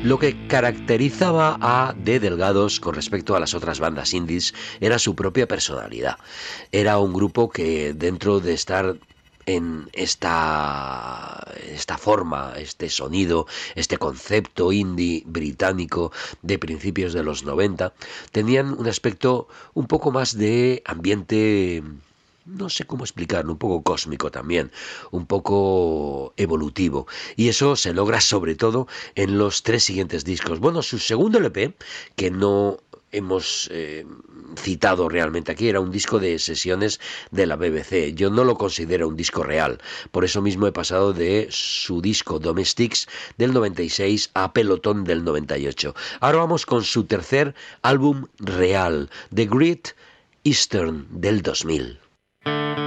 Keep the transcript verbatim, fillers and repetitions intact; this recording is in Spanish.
Lo que caracterizaba a The Delgados con respecto a las otras bandas indies era su propia personalidad. Era un grupo que, dentro de estar en esta, esta forma, este sonido, este concepto indie británico de principios de los noventa, tenían un aspecto un poco más de ambiente, no sé cómo explicarlo, un poco cósmico también, un poco evolutivo. Y eso se logra sobre todo en los tres siguientes discos. Bueno, su segundo L P, que no hemos eh, citado realmente aquí, era un disco de sesiones de la B B C. Yo no lo considero un disco real, por eso mismo he pasado de su disco Domestics del noventa y seis a Pelotón del noventa y ocho. Ahora vamos con su tercer álbum real, The Great Eastern del dos mil.